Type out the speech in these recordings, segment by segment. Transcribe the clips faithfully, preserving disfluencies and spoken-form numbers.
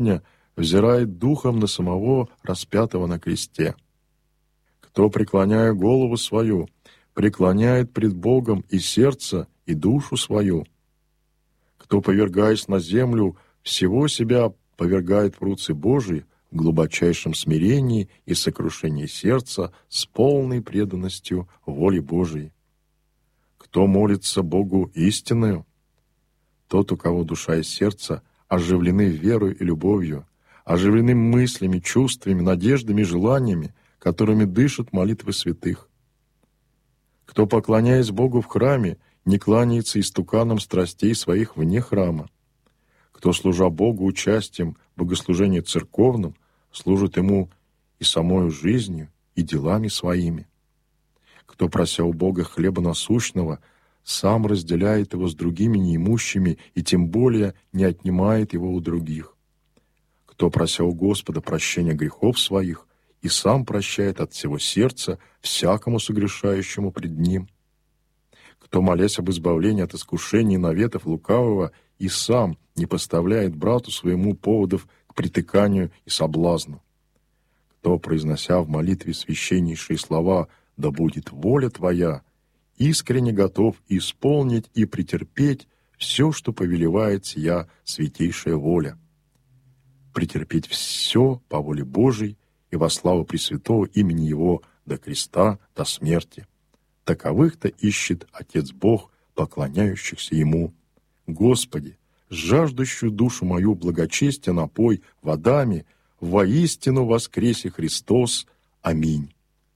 взирает духом на самого распятого на кресте. Кто, преклоняя голову свою, преклоняет пред Богом и сердце, и душу свою. Кто, повергаясь на землю, всего себя повергает в руцы Божии в глубочайшем смирении и сокрушении сердца с полной преданностью воле Божией. Кто молится Богу истинною, тот, у кого душа и сердце оживлены верою и любовью, оживлены мыслями, чувствами, надеждами, желаниями, которыми дышат молитвы святых. Кто, поклоняясь Богу в храме, не кланяется истуканам страстей своих вне храма. Кто, служа Богу участием в богослужении церковном, служит Ему и самою жизнью, и делами своими. Кто, прося у Бога хлеба насущного, сам разделяет его с другими неимущими и тем более не отнимает его у других. Кто, прося у Господа прощения грехов своих, и сам прощает от всего сердца всякому согрешающему пред Ним. Кто, молясь об избавлении от искушений и наветов лукавого, и сам не поставляет брату своему поводов к притыканию и соблазну. Кто, произнося в молитве священнейшие слова «Да будет воля Твоя», искренне готов исполнить и претерпеть все, что повелевает сия святейшая воля. Претерпеть все по воле Божией и во славу Пресвятого имени Его до креста, до смерти. Таковых-то ищет Отец Бог, поклоняющихся Ему. Господи, жаждущую душу мою благочестия напой водами, воистину воскресе Христос. Аминь.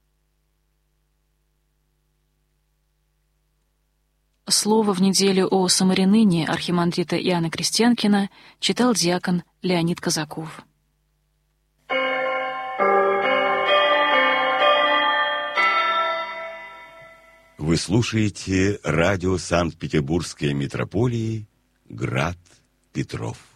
Слово в неделю о самарянине архимандрита Иоанна Крестьянкина читал диакон Леонид Казаков. Вы слушаете радио Санкт-Петербургской митрополии «Град Петров».